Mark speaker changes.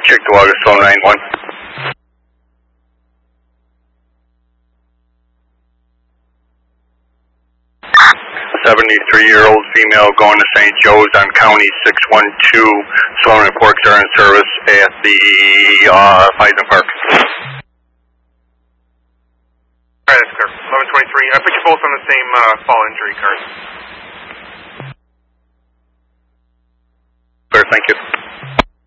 Speaker 1: Cheektowaga, phone 91. 73-year-old female going to St. Joe's on County 612. Sloan reports are in service at the Heisman Park.
Speaker 2: Alright, that's clear. 1123. I put you both on the same fall injury card.
Speaker 1: Clear, thank you.